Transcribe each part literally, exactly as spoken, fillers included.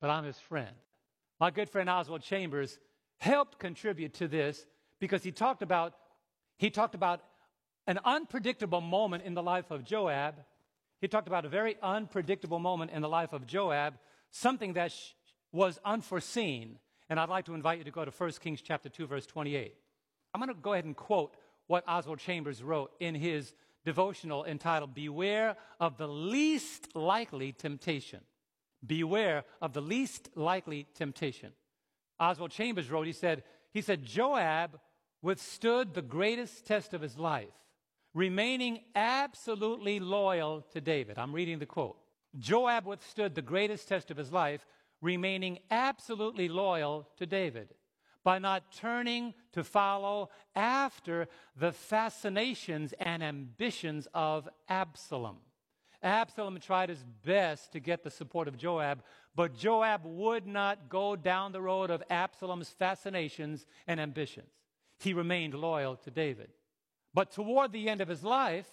but I'm his friend. My good friend Oswald Chambers helped contribute to this because he talked about he talked about an unpredictable moment in the life of Joab. He talked about a very unpredictable moment in the life of Joab, something that sh- was unforeseen. And I'd like to invite you to go to First Kings chapter two, verse twenty-eight. I'm going to go ahead and quote what Oswald Chambers wrote in his devotional entitled, Beware of the Least Likely Temptation. Beware of the least likely temptation. Oswald Chambers wrote, he said, he said, Joab withstood the greatest test of his life, remaining absolutely loyal to David. I'm reading the quote. Joab withstood the greatest test of his life, remaining absolutely loyal to David by not turning to follow after the fascinations and ambitions of Absalom. Absalom tried his best to get the support of Joab, but Joab would not go down the road of Absalom's fascinations and ambitions. He remained loyal to David. But toward the end of his life,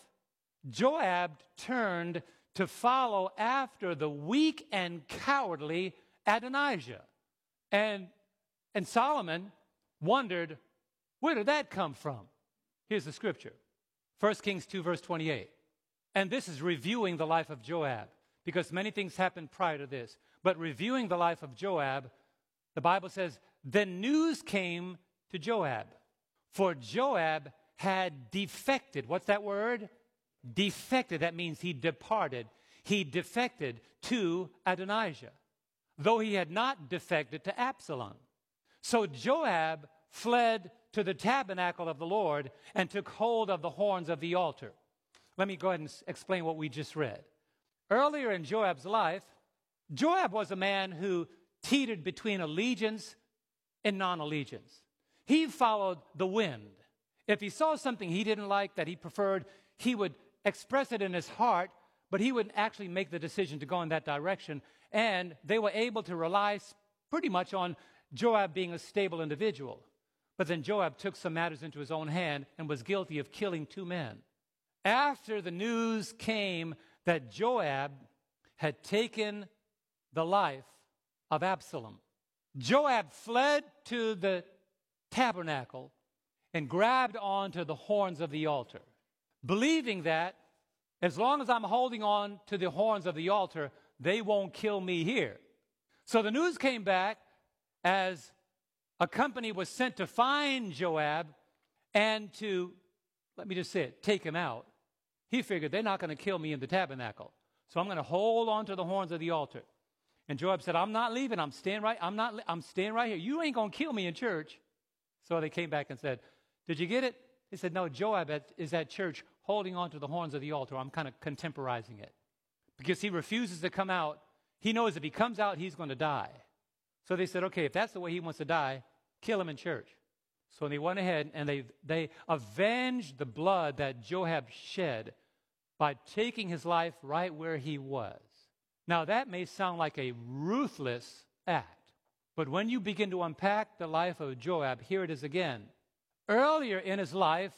Joab turned to follow after the weak and cowardly Adonijah. And, and Solomon wondered, where did that come from? Here's the scripture. First Kings two, verse twenty-eight. And this is reviewing the life of Joab, because many things happened prior to this. But reviewing the life of Joab, the Bible says, then news came to Joab, for Joab had defected. What's that word? Defected. That means he departed. He defected to Adonijah, though he had not defected to Absalom. So Joab fled to the tabernacle of the Lord and took hold of the horns of the altar. Let me go ahead and explain what we just read. Earlier in Joab's life, Joab was a man who teetered between allegiance and non-allegiance. He followed the wind. If he saw something he didn't like, that he preferred, he would express it in his heart, but he would actually make the decision to go in that direction. And they were able to rely pretty much on Joab being a stable individual. But then Joab took some matters into his own hand and was guilty of killing two men. After the news came that Joab had taken the life of Absalom, Joab fled to the tabernacle and grabbed onto the horns of the altar, believing that as long as I'm holding on to the horns of the altar, they won't kill me here. So the news came back as a company was sent to find Joab and to, let me just say it, take him out. He figured they're not going to kill me in the tabernacle, so I'm going to hold on to the horns of the altar. And Joab said, I'm not leaving. I'm staying right. I'm not. I'm staying right here. You ain't going to kill me in church. So they came back and said, did you get it? They said, no, Joab is at church holding on to the horns of the altar. I'm kind of contemporizing it because he refuses to come out. He knows if he comes out, he's going to die. So they said, okay, if that's the way he wants to die, kill him in church. So they went ahead and they, they avenged the blood that Joab shed by taking his life right where he was. Now, that may sound like a ruthless act, but when you begin to unpack the life of Joab, here it is again. Earlier in his life,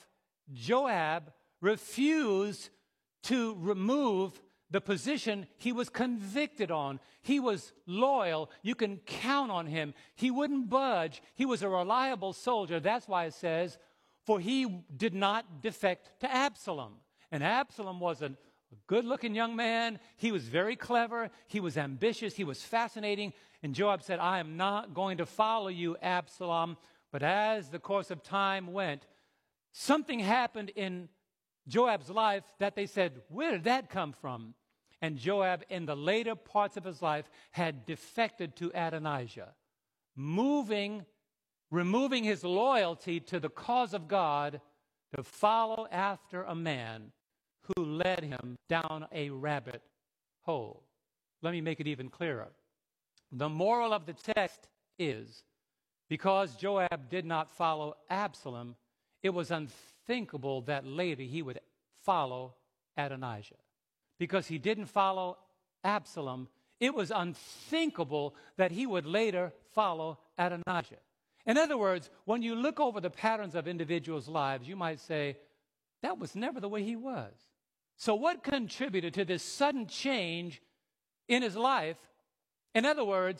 Joab refused to remove the position he was convicted on. He was loyal. You can count on him. He wouldn't budge. He was a reliable soldier. That's why it says, for he did not defect to Absalom. And Absalom was a good-looking young man. He was very clever. He was ambitious. He was fascinating. And Joab said, I am not going to follow you, Absalom. But as the course of time went, something happened in Joab's life that they said, where did that come from? And Joab, in the later parts of his life, had defected to Adonijah, moving, removing his loyalty to the cause of God to follow after a man who led him down a rabbit hole. Let me make it even clearer. The moral of the text is, because Joab did not follow Absalom, it was unthinkable that later he would follow Adonijah. Because he didn't follow Absalom, it was unthinkable that he would later follow Adonijah. In other words, when you look over the patterns of individuals' lives, you might say, that was never the way he was. So what contributed to this sudden change in his life? In other words,